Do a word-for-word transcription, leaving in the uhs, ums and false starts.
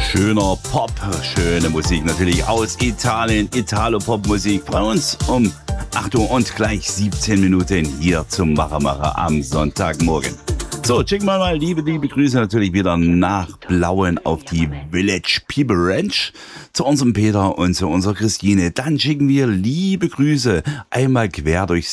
Schöner Pop, schöne Musik natürlich aus Italien, Italo-Pop-Musik bei uns um acht Uhr und gleich siebzehn Minuten hier zum Machermacher am Sonntagmorgen. So, schicken wir mal liebe, liebe Grüße natürlich wieder nach Blauen auf die Village People Ranch zu unserem Peter und zu unserer Christine. Dann schicken wir liebe Grüße einmal quer durchs